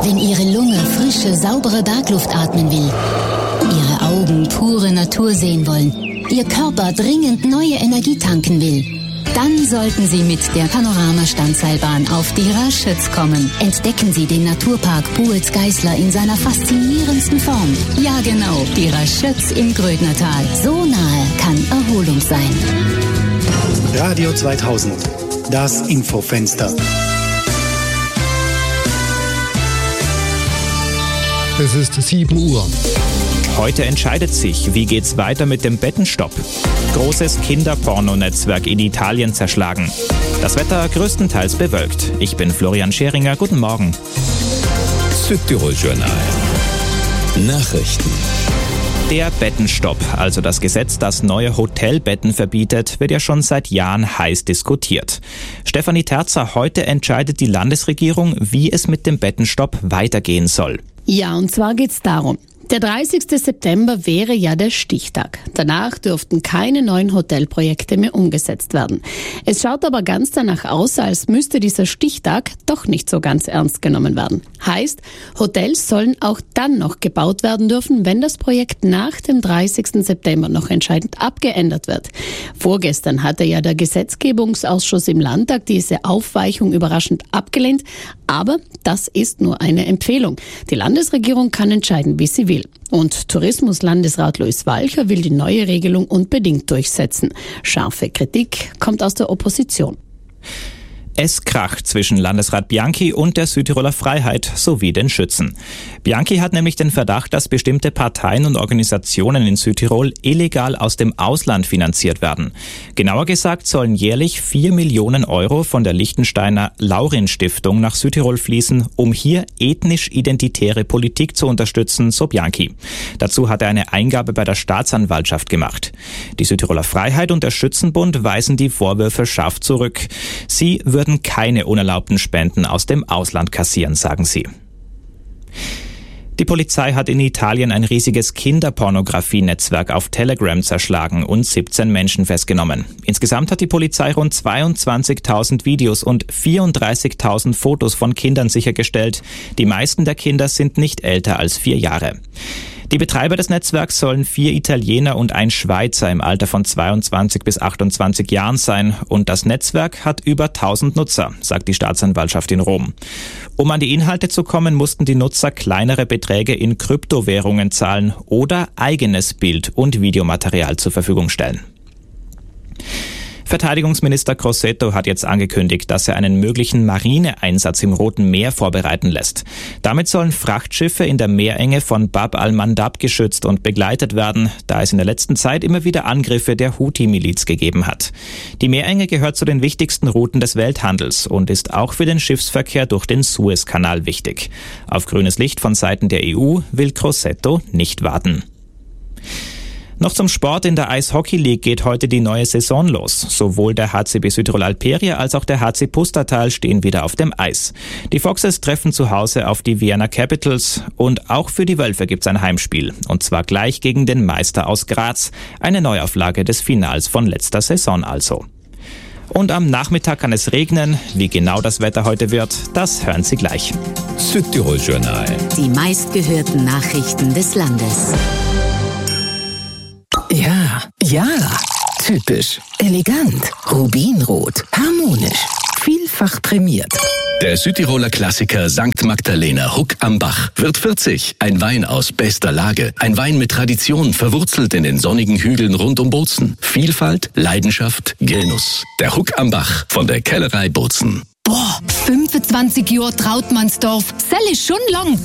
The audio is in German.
Wenn Ihre Lunge frische, saubere Bergluft atmen will, Ihre Augen pure Natur sehen wollen, Ihr Körper dringend neue Energie tanken will, dann sollten Sie mit der Panorama-Standseilbahn auf die Raschütz kommen. Entdecken Sie den Naturpark Buetz-Geisler in seiner faszinierendsten Form. Ja genau, die Raschütz im Grödnertal. So nahe kann Erholung sein. Radio 2000, das Infofenster. Es ist 7 Uhr. Heute entscheidet sich, wie geht's weiter mit dem Bettenstopp. Großes Kinderporno-Netzwerk in Italien zerschlagen. Das Wetter größtenteils bewölkt. Ich bin Florian Scheringer. Guten Morgen. Südtirol-Journal. Nachrichten. Der Bettenstopp, also das Gesetz, das neue Hotelbetten verbietet, wird ja schon seit Jahren heiß diskutiert. Stefanie Terzer, heute entscheidet die Landesregierung, wie es mit dem Bettenstopp weitergehen soll. Ja, und zwar geht's darum. Der 30. September wäre ja der Stichtag. Danach dürften keine neuen Hotelprojekte mehr umgesetzt werden. Es schaut aber ganz danach aus, als müsste dieser Stichtag doch nicht so ganz ernst genommen werden. Heißt, Hotels sollen auch dann noch gebaut werden dürfen, wenn das Projekt nach dem 30. September noch entscheidend abgeändert wird. Vorgestern hatte ja der Gesetzgebungsausschuss im Landtag diese Aufweichung überraschend abgelehnt, aber das ist nur eine Empfehlung. Die Landesregierung kann entscheiden, wie sie will. Und Tourismuslandesrat Luis Walcher will die neue Regelung unbedingt durchsetzen. Scharfe Kritik kommt aus der Opposition. Es kracht zwischen Landesrat Bianchi und der Südtiroler Freiheit sowie den Schützen. Bianchi hat nämlich den Verdacht, dass bestimmte Parteien und Organisationen in Südtirol illegal aus dem Ausland finanziert werden. Genauer gesagt sollen jährlich 4 Millionen Euro von der Liechtensteiner Laurin-Stiftung nach Südtirol fließen, um hier ethnisch-identitäre Politik zu unterstützen, so Bianchi. Dazu hat er eine Eingabe bei der Staatsanwaltschaft gemacht. Die Südtiroler Freiheit und der Schützenbund weisen die Vorwürfe scharf zurück. Sie würden keine unerlaubten Spenden aus dem Ausland kassieren, sagen sie. Die Polizei hat in Italien ein riesiges Kinderpornografie-Netzwerk auf Telegram zerschlagen und 17 Menschen festgenommen. Insgesamt hat die Polizei rund 22.000 Videos und 34.000 Fotos von Kindern sichergestellt. Die meisten der Kinder sind nicht älter als 4 Jahre. Die Betreiber des Netzwerks sollen 4 Italiener und ein Schweizer im Alter von 22 bis 28 Jahren sein. Und das Netzwerk hat über 1000 Nutzer, sagt die Staatsanwaltschaft in Rom. Um an die Inhalte zu kommen, mussten die Nutzer kleinere Beträge in Kryptowährungen zahlen oder eigenes Bild- und Videomaterial zur Verfügung stellen. Verteidigungsminister Crosetto hat jetzt angekündigt, dass er einen möglichen Marineeinsatz im Roten Meer vorbereiten lässt. Damit sollen Frachtschiffe in der Meerenge von Bab al-Mandab geschützt und begleitet werden, da es in der letzten Zeit immer wieder Angriffe der Houthi-Miliz gegeben hat. Die Meerenge gehört zu den wichtigsten Routen des Welthandels und ist auch für den Schiffsverkehr durch den Suezkanal wichtig. Auf grünes Licht von Seiten der EU will Crosetto nicht warten. Noch zum Sport. In der Eishockey League geht heute die neue Saison los. Sowohl der HCB Südtirol Alperia als auch der HC Pustertal stehen wieder auf dem Eis. Die Foxes treffen zu Hause auf die Vienna Capitals und auch für die Wölfe gibt's ein Heimspiel. Und zwar gleich gegen den Meister aus Graz. Eine Neuauflage des Finals von letzter Saison also. Und am Nachmittag kann es regnen. Wie genau das Wetter heute wird, das hören Sie gleich. Südtirol-Journal. Die meistgehörten Nachrichten des Landes. Ja, typisch, elegant, rubinrot, harmonisch, vielfach prämiert. Der Südtiroler Klassiker St. Magdalena Huck am Bach wird 40. Ein Wein aus bester Lage. Ein Wein mit Tradition, verwurzelt in den sonnigen Hügeln rund um Bozen. Vielfalt, Leidenschaft, Genuss. Der Huck am Bach von der Kellerei Bozen. Boah, 25 Jahre Trautmannsdorf, das ist schon lang.